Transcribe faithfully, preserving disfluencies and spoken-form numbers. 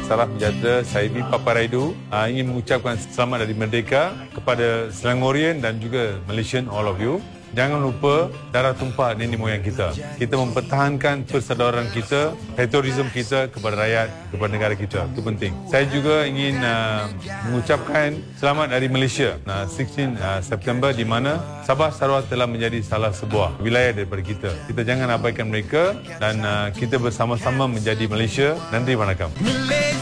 Salam Sejahtera, saya B. Paparaidu uh, ingin mengucapkan selamat dari Merdeka kepada Selangorian dan juga Malaysian, all of you. Jangan lupa darah tumpah nenek moyang kita. Kita mempertahankan persaudaraan kita, patriotism kita kepada rakyat, kepada negara kita. Itu penting. Saya juga ingin uh, mengucapkan selamat dari Malaysia, uh, enam belas September, di mana Sabah Sarawak telah menjadi salah sebuah wilayah daripada kita. Kita jangan abaikan mereka dan uh, kita bersama-sama menjadi Malaysia. Nandri, vanakkam.